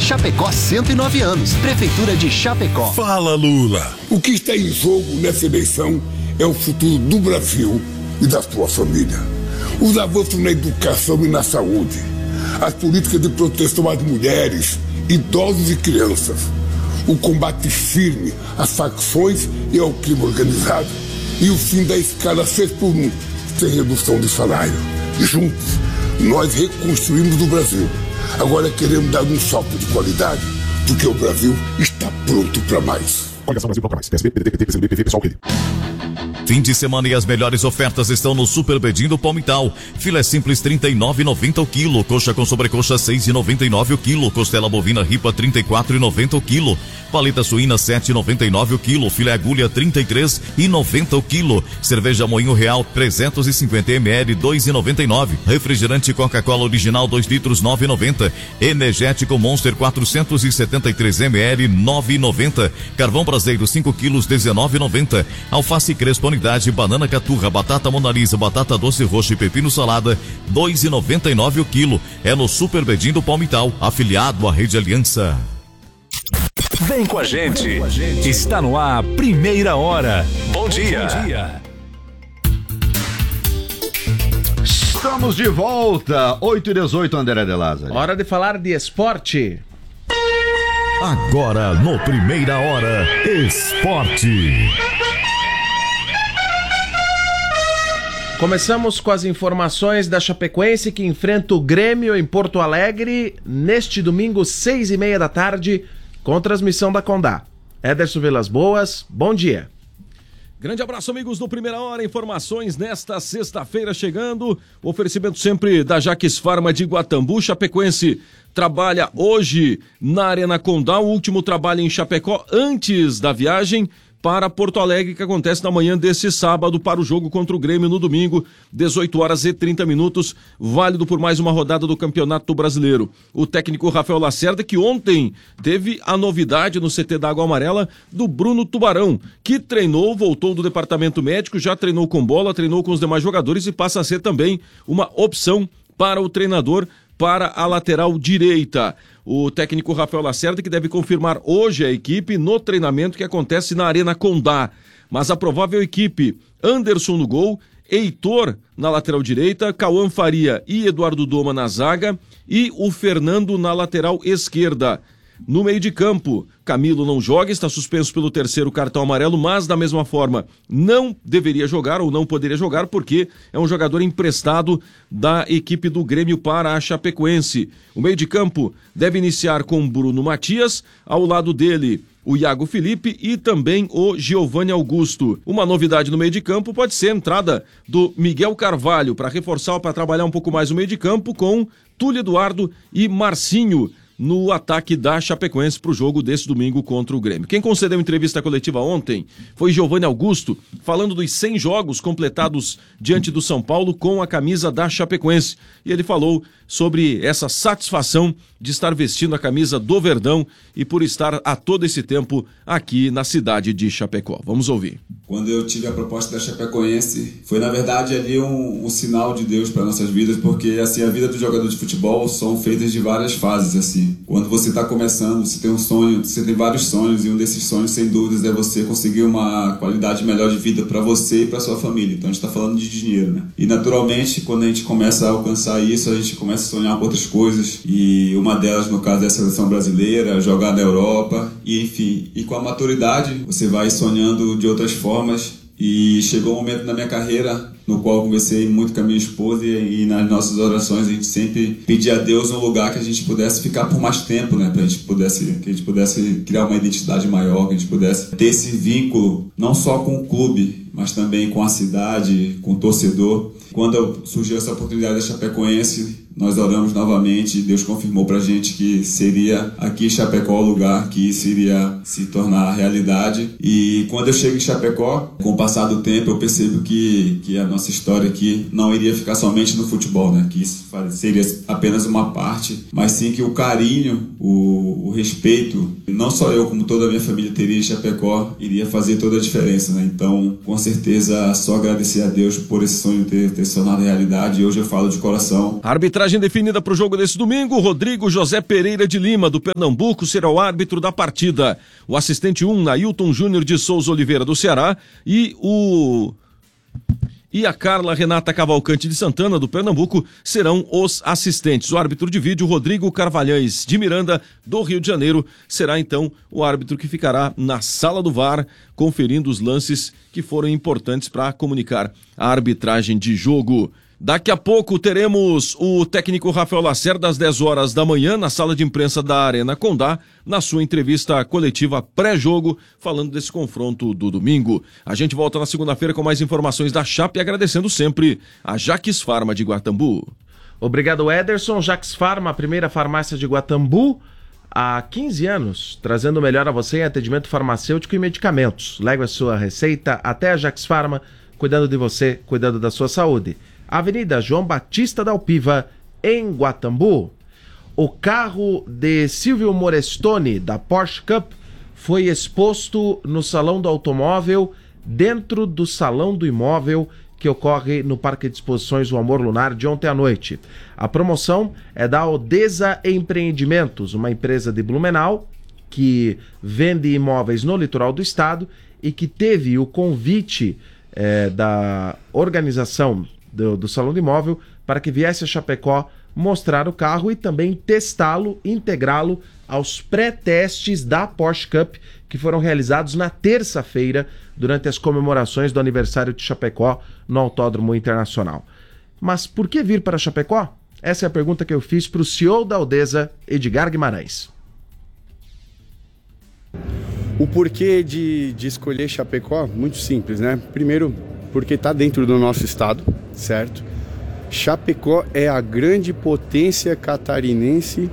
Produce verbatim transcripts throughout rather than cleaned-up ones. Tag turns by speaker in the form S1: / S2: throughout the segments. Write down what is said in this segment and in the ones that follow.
S1: Chapecó cento e nove anos. Prefeitura de Chapecó.
S2: Fala, Lula.
S3: O que está em jogo nessa eleição é o futuro do Brasil e da sua família. Os avanços na educação e na saúde. As políticas de proteção às mulheres, idosos e crianças. O combate firme às facções e ao crime organizado. E o fim da escala seis por um, sem redução de salário. Juntos, nós reconstruímos o Brasil. Agora queremos dar um salto de qualidade, porque o Brasil está pronto para mais.
S4: Coligação Brasil Bloco Mais. P S B, P D T, P C B, P V, pessoal querido.
S5: Fim de semana e as melhores ofertas estão no Super Bedinho do Palmital. Filé simples trinta e nove reais e noventa centavos o quilo. Coxa com sobrecoxa seis reais e noventa e nove centavos o quilo. Costela bovina ripa trinta e quatro reais e noventa centavos o quilo. Paleta suína sete reais e noventa e nove centavos o quilo. Filé agulha trinta e três reais e noventa centavos o quilo. Cerveja Moinho Real trezentos e cinquenta mililitros dois reais e noventa e nove centavos. Refrigerante Coca-Cola original dois litros nove reais e noventa centavos. Energético Monster quatrocentos e setenta e três mililitros nove reais e noventa centavos. Carvão Braseiro cinco quilos dezenove reais e noventa centavos. Alface Crespo unidade, banana caturra, batata monalisa, batata doce roxa e pepino salada dois reais e noventa e nove centavos o quilo. É no Super Bedinho do Palmital, afiliado à Rede Aliança.
S6: Vem com a gente. Está no ar, Primeira Hora. Bom dia. Bom dia.
S7: Estamos de volta. oito e dezoito, André de Lázaro.
S8: Hora de falar de esporte.
S6: Agora no Primeira Hora, esporte.
S8: Começamos com as informações da Chapecoense, que enfrenta o Grêmio em Porto Alegre neste domingo, seis e meia da tarde, com transmissão da Condá. Ederson Vilas Boas, bom dia.
S9: Grande abraço, amigos do Primeira Hora. Informações nesta sexta-feira chegando. O oferecimento sempre da Jaques Farma de Guatambu. Chapecoense trabalha hoje na Arena Condá. O último trabalho em Chapecó antes da viagem para Porto Alegre, que acontece na manhã desse sábado para o jogo contra o Grêmio no domingo, dezoito horas e trinta minutos, válido por mais uma rodada do Campeonato Brasileiro. O técnico Rafael Lacerda, que ontem teve a novidade no C T da Água Amarela do Bruno Tubarão, que treinou, voltou do departamento médico, já treinou com bola, treinou com os demais jogadores e passa a ser também uma opção para o treinador para a lateral direita. O técnico Rafael Lacerda, que deve confirmar hoje a equipe no treinamento que acontece na Arena Condá. Mas a provável equipe: Anderson no gol, Heitor na lateral direita, Cauã Faria e Eduardo Doma na zaga e o Fernando na lateral esquerda. No meio de campo, Camilo não joga, está suspenso pelo terceiro cartão amarelo, mas da mesma forma não deveria jogar ou não poderia jogar porque é um jogador emprestado da equipe do Grêmio para a Chapecoense. O meio de campo deve iniciar com Bruno Matias, ao lado dele o Iago Felipe e também o Giovanni Augusto. Uma novidade no meio de campo pode ser a entrada do Miguel Carvalho para reforçar, para trabalhar um pouco mais o meio de campo com Túlio Eduardo e Marcinho no ataque da Chapecoense para o jogo desse domingo contra o Grêmio. Quem concedeu entrevista coletiva ontem foi Giovanni Augusto, falando dos cem jogos completados diante do São Paulo com a camisa da Chapecoense. E ele falou sobre essa satisfação de estar vestindo a camisa do Verdão e por estar a todo esse tempo aqui na cidade de Chapecó. Vamos ouvir.
S10: Quando eu tive a proposta da Chapecoense, foi na verdade ali um, um sinal de Deus para nossas vidas, porque assim, a vida do jogador de futebol são feitas de várias fases, assim. Quando você está começando, você tem um sonho, você tem vários sonhos, e um desses sonhos, sem dúvidas, é você conseguir uma qualidade melhor de vida para você e para sua família. Então a gente está falando de dinheiro, né? E naturalmente, quando a gente começa a alcançar isso, a gente começa a sonhar com outras coisas, e uma delas, no caso, é a seleção brasileira, jogar na Europa, e enfim. E com a maturidade, você vai sonhando de outras formas, e chegou um momento na minha carreira no qual eu conversei muito com a minha esposa e, e nas nossas orações a gente sempre pedia a Deus um lugar que a gente pudesse ficar por mais tempo, né? Pra gente pudesse, que a gente pudesse criar uma identidade maior, que a gente pudesse ter esse vínculo não só com o clube, mas também com a cidade, com o torcedor. Quando surgiu essa oportunidade da Chapecoense, nós oramos novamente e Deus confirmou pra gente que seria aqui em Chapecó o lugar que isso iria se tornar realidade. E quando eu chego em Chapecó, com o passar do tempo, eu percebo que, que a nossa história aqui não iria ficar somente no futebol, né? Que isso seria apenas uma parte, mas sim que o carinho, o, o respeito, não só eu, como toda a minha família teria em Chapecó, iria fazer toda a diferença, né? Então, com certeza, só agradecer a Deus por esse sonho ter, ter se tornado realidade, e hoje eu falo de coração.
S9: A arbitragem arbitragem definida para o jogo desse domingo. Rodrigo José Pereira de Lima, do Pernambuco, será o árbitro da partida. O assistente um, Nailton Júnior de Souza Oliveira, do Ceará, e o... e a Carla Renata Cavalcante de Santana, do Pernambuco, serão os assistentes. O árbitro de vídeo, Rodrigo Carvalhães de Miranda, do Rio de Janeiro, será então o árbitro que ficará na sala do V A R, conferindo os lances que foram importantes para comunicar a arbitragem de jogo. Daqui a pouco teremos o técnico Rafael Lacerda às dez horas da manhã na sala de imprensa da Arena Condá, na sua entrevista coletiva pré-jogo, falando desse confronto do domingo. A gente volta na segunda-feira com mais informações da Chape, agradecendo sempre a Jaques Farma de Guatambu.
S8: Obrigado, Ederson. Jaques Farma, a primeira farmácia de Guatambu, há quinze anos, trazendo o melhor a você em atendimento farmacêutico e medicamentos. Leve a sua receita até a Jaques Farma, cuidando de você, cuidando da sua saúde. Avenida João Batista da Alpiva, em Guatambu. O carro de Silvio Morestoni, da Porsche Cup, foi exposto no Salão do Automóvel, dentro do Salão do Imóvel, que ocorre no Parque de Exposições O Amor Lunar, de ontem à noite. A promoção é da Odesa Empreendimentos, uma empresa de Blumenau, que vende imóveis no litoral do estado e que teve o convite eh, da organização Do, do Salão do Imóvel para que viesse a Chapecó mostrar o carro e também testá-lo, integrá-lo aos pré-testes da Porsche Cup que foram realizados na terça-feira durante as comemorações do aniversário de Chapecó no Autódromo Internacional. Mas por que vir para Chapecó? Essa é a pergunta que eu fiz para o C E O da Odesa, Edgar Guimarães.
S2: O porquê de, de escolher Chapecó? Muito simples, né? Primeiro, porque está dentro do nosso estado, certo? Chapecó é a grande potência catarinense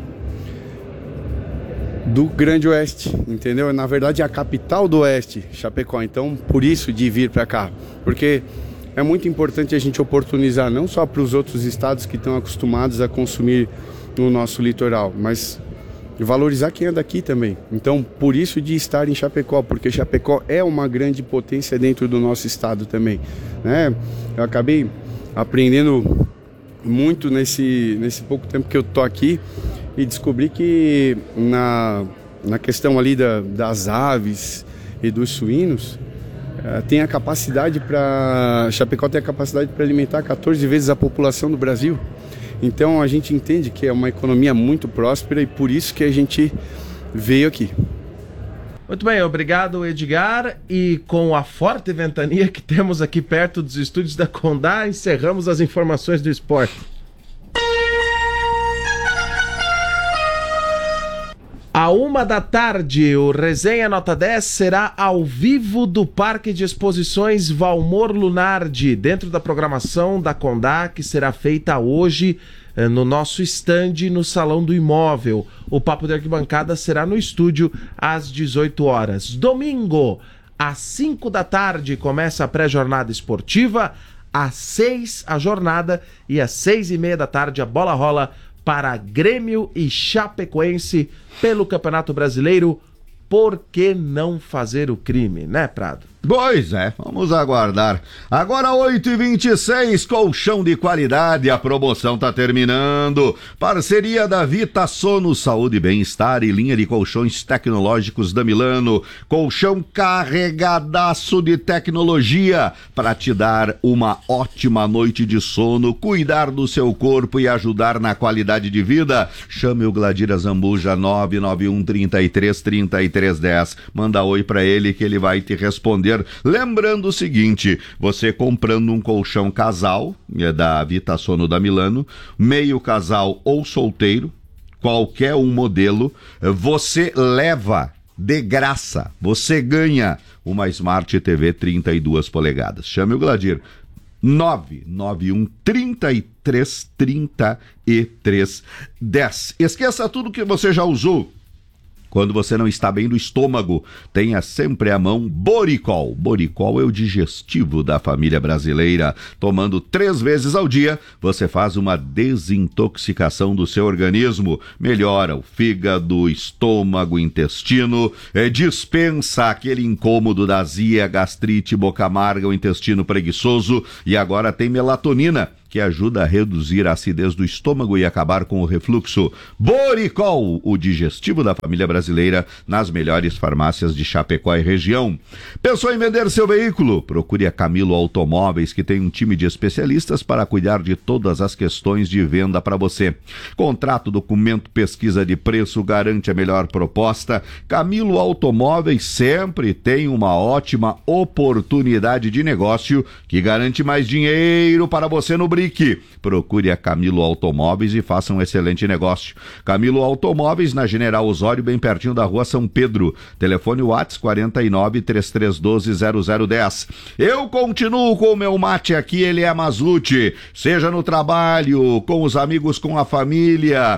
S2: do Grande Oeste, entendeu? Na verdade é a capital do Oeste, Chapecó. Então, por isso de vir para cá, porque é muito importante a gente oportunizar não só para os outros estados que estão acostumados a consumir o nosso litoral, mas valorizar quem é daqui também. Então, por isso de estar em Chapecó, porque Chapecó é uma grande potência dentro do nosso estado também, né? Eu acabei aprendendo muito nesse, nesse pouco tempo que eu tô aqui e descobri que na, na questão ali da, das aves e dos suínos, uh, tem a capacidade para... Chapecó tem a capacidade para alimentar quatorze vezes a população do Brasil. Então a gente entende que é uma economia muito próspera e por isso que a gente veio aqui.
S8: Muito bem, obrigado, Edgar. E com a forte ventania que temos aqui perto dos estúdios da Condá, encerramos as informações do esporte. À uma da tarde, o Resenha Nota dez será ao vivo do Parque de Exposições Valmor Lunardi, dentro da programação da Condá, que será feita hoje eh, no nosso estande no Salão do Imóvel. O Papo de Arquibancada será no estúdio às dezoito horas. Domingo, às cinco da tarde, começa a pré-jornada esportiva, às seis a jornada e às seis e meia da tarde a bola rola para Grêmio e Chapecoense pelo Campeonato Brasileiro. Por que não fazer o crime, né, Prado?
S7: Pois é, vamos aguardar. Agora oito e vinte e seis, colchão de qualidade, a promoção tá terminando. Parceria da Vita Sono, saúde, bem-estar e linha de colchões tecnológicos da Milano. Colchão carregadaço de tecnologia para te dar uma ótima noite de sono, cuidar do seu corpo e ajudar na qualidade de vida. Chame o Gladira Zambuja nove nove um, três três, três três um zero. Manda oi pra ele que ele vai te responder. Lembrando o seguinte, você comprando um colchão casal, é da Vita Sono da Milano, meio casal ou solteiro, qualquer um modelo, você leva de graça, você ganha uma Smart T V trinta e duas polegadas. Chame o Gladir, nove nove um, três três, três três um zero. Esqueça tudo que você já usou. Quando você não está bem do estômago, tenha sempre à mão Boricol. Boricol é o digestivo da família brasileira. Tomando três vezes ao dia, você faz uma desintoxicação do seu organismo. Melhora o fígado, estômago, intestino, é, dispensa aquele incômodo da azia, gastrite, boca amarga, o intestino preguiçoso. E agora tem melatonina, que ajuda a reduzir a acidez do estômago e acabar com o refluxo. Boricol, o digestivo da família brasileira, nas melhores farmácias de Chapecó e região. Pensou em vender seu veículo? Procure a Camilo Automóveis, que tem um time de especialistas para cuidar de todas as questões de venda para você. Contrato, documento, pesquisa de preço, garante a melhor proposta. Camilo Automóveis sempre tem uma ótima oportunidade de negócio que garante mais dinheiro para você no Brick. Procure a Camilo Automóveis e faça um excelente negócio. Camilo Automóveis, na General Osório, bem pertinho da Rua São Pedro. Telefone WhatsApp quarenta e nove, trinta e três doze, zero zero dez. Eu continuo com o meu mate aqui, ele é Mazute. Seja no trabalho, com os amigos, com a família,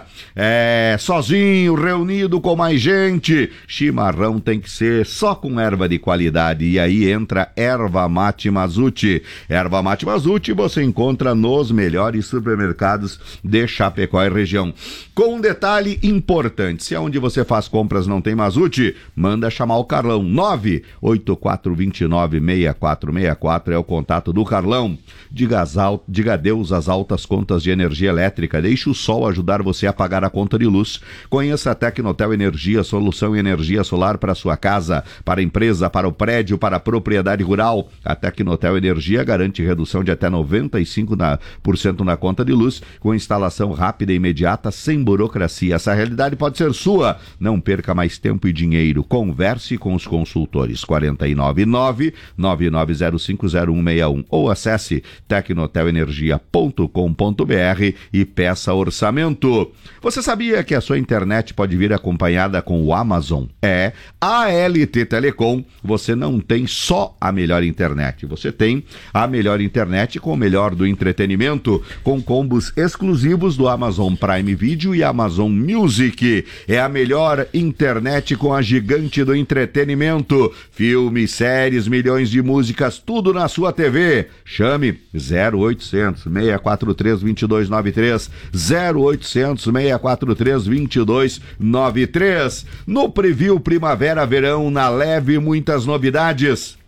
S7: é, sozinho, reunido com mais gente. Chimarrão tem que ser só com erva de qualidade. E aí entra Erva Mate Mazute. Erva Mate Mazute você encontra nos melhores supermercados de Chapecó e região. Com um detalhe importante, se aonde você faz compras não tem Mazute, manda chamar o Carlão. nove oito quatro dois nove, seis quatro seis quatro é o contato do Carlão. Diga, al... Diga adeus às altas contas de energia elétrica. Deixe o sol ajudar você a pagar a conta de luz. Conheça a Tecnotel Energia, solução em energia solar para sua casa, para a empresa, para o prédio, para a propriedade rural. A Tecnotel Energia garante redução de até noventa e cinco por cento na conta de luz, com instalação rápida e imediata, sem burocracia. Essa realidade pode ser sua. Não perca mais tempo e dinheiro. Converse com os consultores. quarenta e nove nove, nove nove zero cinco zero um seis um ou acesse tecnotel energia ponto com ponto b r e peça orçamento. Você sabia que a sua internet pode vir acompanhada com o Amazon? É, a L T Telecom, você não tem só a melhor internet, você tem a melhor internet com o melhor do entretenimento, com combos exclusivos do Amazon Prime Video e Amazon Music. É a melhor internet com a gigante do entretenimento, filmes, séries, milhões de músicas, tudo na sua T V. Chame zero oitocentos, seis quatro três, dois dois nove três, zero oitocentos, seis quatro três, dois dois nove três. No Preview Primavera-Verão, na Leve, muitas novidades.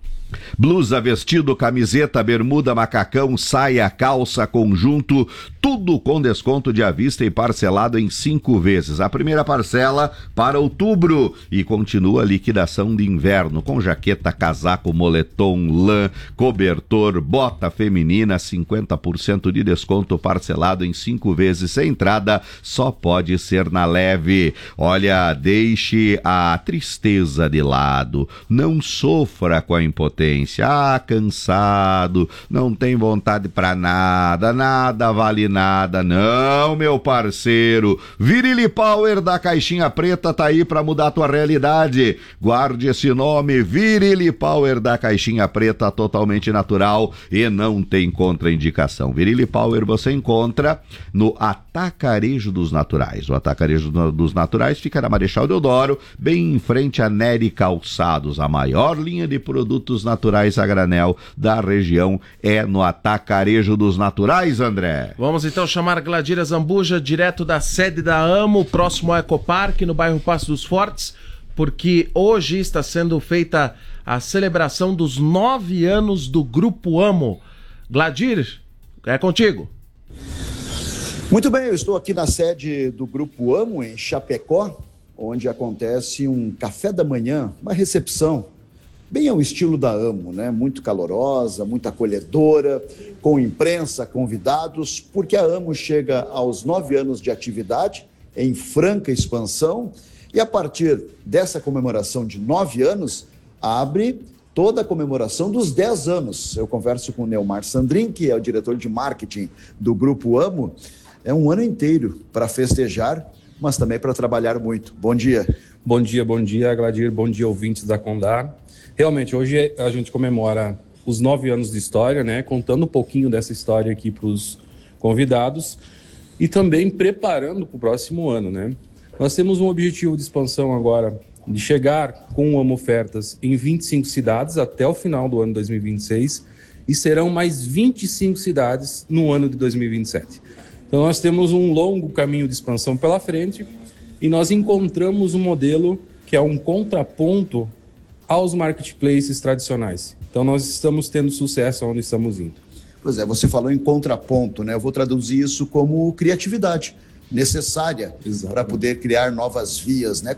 S7: Blusa, vestido, camiseta, bermuda, macacão, saia, calça, conjunto, tudo com desconto de à vista e parcelado em cinco vezes. A primeira parcela para outubro e continua a liquidação de inverno com jaqueta, casaco, moletom, lã, cobertor, bota feminina, cinquenta por cento de desconto parcelado em cinco vezes sem entrada, só pode ser na Leve. Olha, deixe a tristeza de lado, não sofra com a impotência. Ah, cansado, não tem vontade pra nada, nada vale nada. Não, meu parceiro. Virili Power da Caixinha Preta tá aí pra mudar a tua realidade. Guarde esse nome, Virili Power da Caixinha Preta, totalmente natural e não tem contraindicação. Virili Power você encontra no Atacarejo dos Naturais. O Atacarejo dos Naturais fica na Marechal Deodoro, bem em frente a Nery Calçados. A maior linha de produtos naturais naturais a granel da região é no Atacarejo dos Naturais, André.
S8: Vamos então chamar Gladira Zambuja, direto da sede da AMO, próximo ao Ecoparque, no bairro Passo dos Fortes, porque hoje está sendo feita a celebração dos nove anos do Grupo AMO. Gladir, é contigo.
S11: Muito bem, eu estou aqui na sede do Grupo AMO, em Chapecó, onde acontece um café da manhã, uma recepção, bem ao estilo da AMO, né? Muito calorosa, muito acolhedora, com imprensa, convidados, porque a AMO chega aos nove anos de atividade, em franca expansão, e a partir dessa comemoração de nove anos, abre toda a comemoração dos dez anos. Eu converso com o Neumar Sandrin, que é o diretor de marketing do Grupo AMO. É um ano inteiro para festejar, mas também para trabalhar muito. Bom dia.
S12: Bom dia, bom dia, Gladir, bom dia, ouvintes da Condá. Realmente, hoje a gente comemora os nove anos de história, né? Contando um pouquinho dessa história aqui para os convidados e também preparando para o próximo ano, né? Nós temos um objetivo de expansão agora, de chegar com o AMO Ofertas em vinte e cinco cidades até o final do ano dois mil e vinte e seis e serão mais vinte e cinco cidades no ano de dois mil e vinte e sete. Então nós temos um longo caminho de expansão pela frente e nós encontramos um modelo que é um contraponto aos marketplaces tradicionais. Então nós estamos tendo sucesso onde estamos indo.
S11: Pois é, você falou em contraponto, né? Eu vou traduzir isso como criatividade necessária para poder criar novas vias, né?